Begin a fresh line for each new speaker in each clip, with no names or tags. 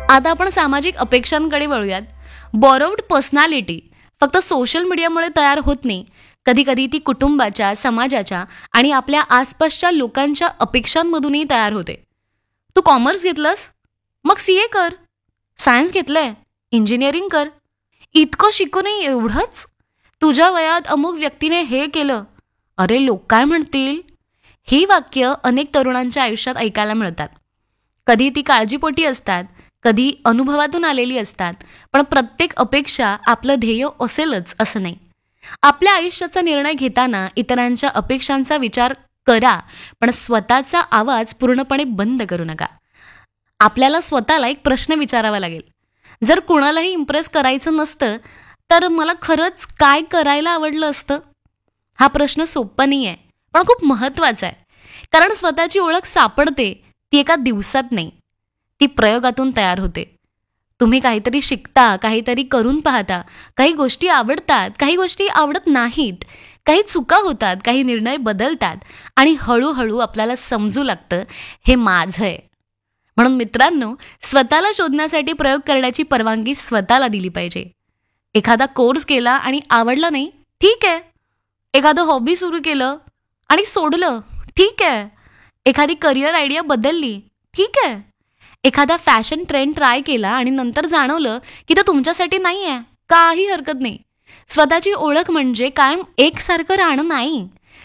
आता आपण सामाजिक अपेक्षांकडे वळूयात. बॉरोव्ड पर्सनॅलिटी फक्त सोशल मीडियामुळे तयार होत नाही. कधी कधी ती कुटुंबाच्या, समाजाच्या आणि आपल्या आसपासच्या लोकांच्या अपेक्षांमधूनही तयार होते. तू कॉमर्स घेतलंस, मग CA कर. सायन्स घेतलंय, इंजिनिअरिंग कर. इतकं शिकूनही एवढंच? तुझ्या वयात अमुक व्यक्तीने हे केलं, अरे लोक काय म्हणतील? ही वाक्य अनेक तरुणांच्या आयुष्यात ऐकायला मिळतात. कधी ती काळजीपोटी असतात, कधी अनुभवातून आलेली असतात. पण प्रत्येक अपेक्षा आपलं ध्येय असेलच असं नाही. आपल्या आयुष्याचा निर्णय घेताना इतरांच्या अपेक्षांचा विचार करा, पण स्वतःचा आवाज पूर्णपणे बंद करू नका. आपल्याला स्वतःला एक प्रश्न विचारावा लागेल. जर कुणालाही इम्प्रेस करायचं नसतं तर मला खरंच काय करायला आवडलं असतं? हा प्रश्न सोपा नाही आहे, पण खूप महत्त्वाचा आहे. कारण स्वतःची ओळख सापडते ती एका दिवसात नाही, ती प्रयोगातून तयार होते. तुम्ही काहीतरी शिकता, काहीतरी करून पाहता, काही गोष्टी आवडतात, काही गोष्टी आवडत नाहीत, काही चुका होतात, काही निर्णय बदलतात आणि हळूहळू आपल्याला समजू लागतं हे माझं आहे. म्हणून मित्रांनो, स्वतःला शोधण्यासाठी प्रयोग करण्याची परवानगी स्वतःला दिली पाहिजे. एखादा कोर्स केला आणि आवडला नाही, ठीक आहे. एखादं हॉबी सुरू केलं आणि सोडलं, ठीक आहे. एखादी करिअर आयडिया बदलली, ठीक आहे. एखादा फॅशन ट्रेंड ट्राय केला आणि नंतर जाणवलं की तो तुमच्यासाठी नाही आहे, काही हरकत नाही. स्वतःची ओळख म्हणजे कायम एकसारखं राहणं नाही.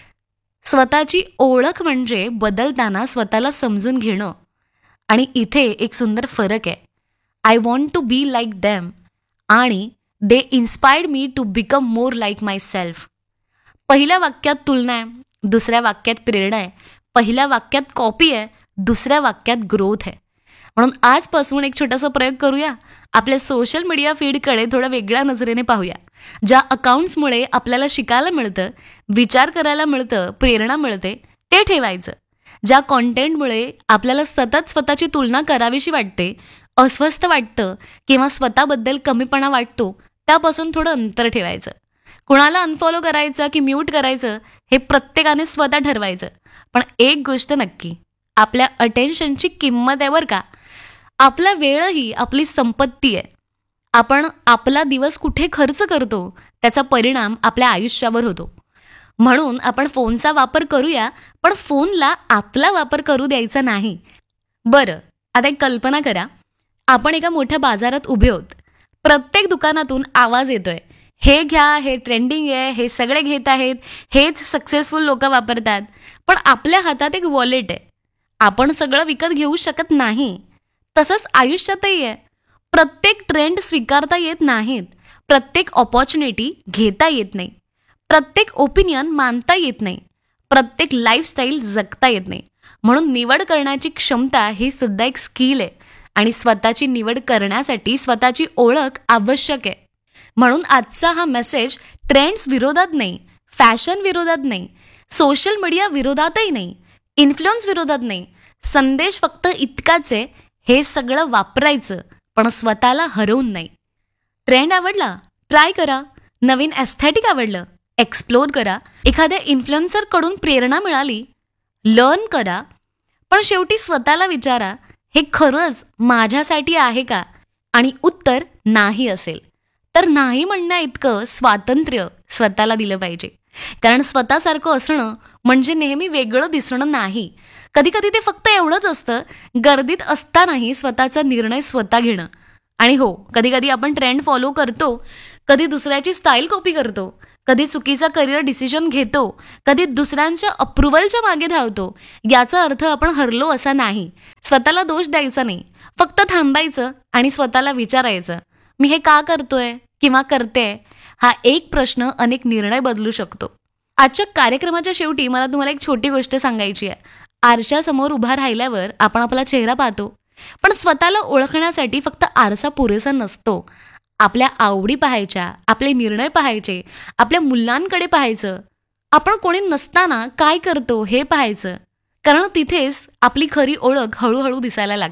स्वतःची ओळख म्हणजे बदलताना स्वतःला समजून घेणं. आणि इथे एक सुंदर फरक आहे. I want to be like them आणि दे inspired me to become more like my self. पहिल्या वाक्यात तुलना आहे, दुसऱ्या वाक्यात प्रेरणा आहे. पहिल्या वाक्यात कॉपी आहे, दुसऱ्या वाक्यात ग्रोथ आहे. म्हणून आजपासून एक छोटासा प्रयोग करूया. आपल्या सोशल मीडिया फीडकडे थोड्या वेगळ्या नजरेने पाहूया. ज्या अकाउंट्समुळे आपल्याला शिकायला मिळतं, विचार करायला मिळतं, प्रेरणा मिळते, ते ठेवायचं. ज्या कॉन्टेंटमुळे आपल्याला सतत स्वतःची तुलना करावीशी वाटते, अस्वस्थ वाटतं किंवा स्वतःबद्दल कमीपणा वाटतो, त्यापासून थोडं अंतर ठेवायचं. कुणाला अनफॉलो करायचं की म्यूट करायचं हे प्रत्येकाने स्वतः ठरवायचं. पण एक गोष्ट नक्की, आपल्या अटेन्शनची किंमत आहे बरं का. आपला वेळही आपली संपत्ती आहे. आपण आपला दिवस कुठे खर्च करतो त्याचा परिणाम आपल्या आयुष्यावर होतो. म्हणून आपण फोनचा वापर करूया, पण फोनला आपला वापर करू द्यायचा नाही. बरं, आता एक कल्पना करा. आपण एका मोठ्या बाजारात उभे आहोत. प्रत्येक दुकानातून आवाज येतोय, हे घ्या, हे ट्रेंडिंग आहे, हे सगळे घेत आहेत, हेच सक्सेसफुल लोक वापरतात. पण आपल्या हातात एक वॉलेट आहे. आपण सगळं विकत घेऊ शकत नाही. तसंच आयुष्यातही आहे. प्रत्येक ट्रेंड स्वीकारता येत नाहीत, प्रत्येक ऑपॉर्च्युनिटी घेता येत नाही, प्रत्येक ओपिनियन मानता येत नाही, प्रत्येक लाईफस्टाईल जगता येत नाही. म्हणून निवड करण्याची क्षमता ही सुद्धा एक स्किल आहे आणि स्वतःची निवड करण्यासाठी स्वतःची ओळख आवश्यक आहे. म्हणून आजचा हा मेसेज ट्रेंड्स विरोधात नाही, फॅशन विरोधात नाही, सोशल मीडिया विरोधातही नाही, इन्फ्लुएन्स विरोधात नाही. संदेश फक्त इतकाच आहे, हे सगळं वापरायचं पण स्वतःला हरवून नाही. ट्रेंड आवडला, ट्राय करा. नवीन एस्थेटिक आवडलं, एक्सप्लोर करा. एखाद्या इन्फ्लुएन्सरकडून प्रेरणा मिळाली, लर्न करा. पण शेवटी स्वतःला विचारा, हे खरंच माझ्यासाठी आहे का? आणि उत्तर नाही असेल तर नाही म्हणण्या इतकं स्वातंत्र्य स्वतःला दिलं पाहिजे. कारण स्वतःसारखं असणं म्हणजे नेहमी वेगळं दिसणं नाही. कधी कधी ते फक्त एवढंच असतं, गर्दीत असतानाही स्वतःचा निर्णय स्वतः घेणं. आणि हो, कधी कधी आपण ट्रेंड फॉलो करतो, कधी दुसऱ्याची स्टाईल कॉपी करतो, कधी चुकीचा करिअर डिसिजन घेतो, कधी दुसऱ्यांच्या अप्रुव्हलच्या मागे धावतो. याचा अर्थ आपण हरलो असा नाही. स्वतःला दोष द्यायचा नाही, फक्त थांबायचं आणि स्वतःला विचारायचं, मी हे का करतोय किंवा करते? हा एक प्रश्न अनेक निर्णय बदलू शकतो. आजच्या कार्यक्रमाच्या शेवटी मला तुम्हाला एक छोटी गोष्ट सांगायची आहे. आरशासमोर उभा राहिल्यावर आपण आपला चेहरा पाहतो, पण स्वतःला ओळखण्यासाठी फक्त आरसा पुरेसा नसतो. आपल्या आवडी पाहायच्या, आपले निर्णय पाहायचे, आपल्या मुलांकडे पाहायचं, आपण कोणी नसताना काय करतो हे पाहायचं. कारण तिथेच आपली खरी ओळख हळूहळू दिसायला लागते.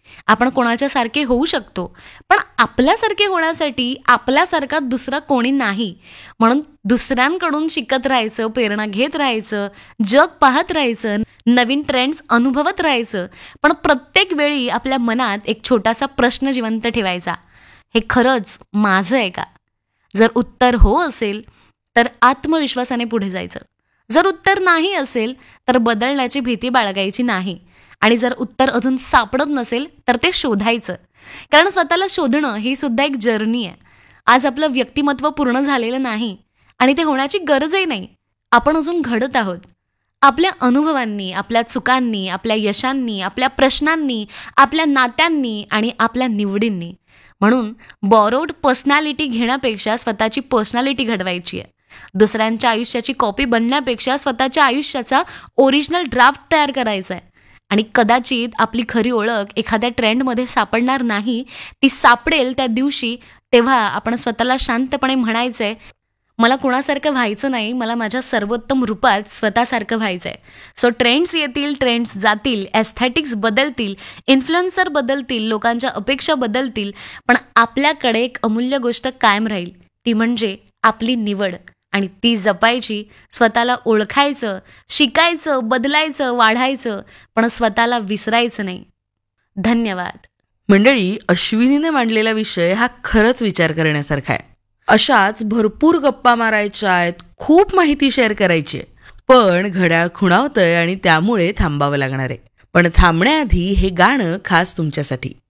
आपण कोणाच्या सारखे होऊ शकतो, पण आपल्यासारखे होण्यासाठी आपल्यासारखा दुसरा कोणी नाही. म्हणून दुसऱ्यांकडून शिकत राहायचं, प्रेरणा घेत राहायचं, जग पाहत राहायचं, नवीन ट्रेंड्स अनुभवत राहायचं. पण प्रत्येक वेळी आपल्या मनात एक छोटासा प्रश्न जिवंत ठेवायचा, हे खरंच माझं आहे का? जर उत्तर हो असेल तर आत्मविश्वासाने पुढे जायचं. जर उत्तर नाही असेल तर बदलण्याची भीती बाळगायची नाही. आणि जर उत्तर अजून सापडत नसेल तर ते शोधायचं. कारण स्वतःला शोधणं ही सुद्धा एक जर्नी आहे. आज आपलं व्यक्तिमत्व पूर्ण झालेलं नाही आणि ते होण्याची गरजही नाही. आपण अजून घडत आहोत. आपल्या अनुभवांनी, आपल्या चुकांनी, आपल्या यशांनी, आपल्या प्रश्नांनी, आपल्या नात्यांनी आणि आपल्या निवडींनी. म्हणून बॉरोड पर्सनॅलिटी घेण्यापेक्षा स्वतःची पर्सनॅलिटी घडवायची आहे. दुसऱ्यांच्या आयुष्याची कॉपी बनण्यापेक्षा स्वतःच्या आयुष्याचा ओरिजिनल ड्राफ्ट तयार करायचा आहे. आणि कदाचित आपली खरी ओळख एखाद्या ट्रेंडमध्ये सापडणार नाही, ती सापडेल त्या दिवशी. तेव्हा आपण स्वतःला शांतपणे म्हणायचंय, मला कुणासारखं व्हायचं नाही, मला माझ्या सर्वोत्तम रूपात स्वतःसारखं व्हायचंय. सो ट्रेंड्स येतील, ट्रेंड्स जातील, एस्थेटिक्स बदलतील, इन्फ्लुएन्सर बदलतील, लोकांच्या अपेक्षा बदलतील, पण आपल्याकडे एक अमूल्य गोष्ट कायम राहील, ती म्हणजे आपली निवड. आणि ती जपायची, स्वतःला ओळखायचं, शिकायचं, बदलायचं, वाढायचं, पण स्वतःला विसरायचं नाही. धन्यवाद.
मंडळी, अश्विनीने मांडलेला विषय हा खरंच विचार करण्यासारखा आहे. अशाच भरपूर गप्पा मारायच्या आहेत, खूप माहिती शेअर करायची आहे, पण घड्याळ खुणावतंय आणि त्यामुळे थांबावं लागणार आहे. पण थांबण्याआधी हे गाणं खास तुमच्यासाठी.